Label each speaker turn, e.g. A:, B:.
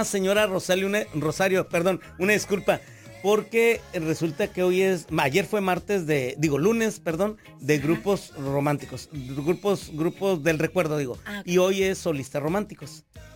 A: señora Rosario, perdón, una disculpa, porque resulta que ayer fue lunes, perdón, de grupos románticos, grupos del recuerdo, digo,
B: Ah, ok.
A: y hoy es solistas románticos.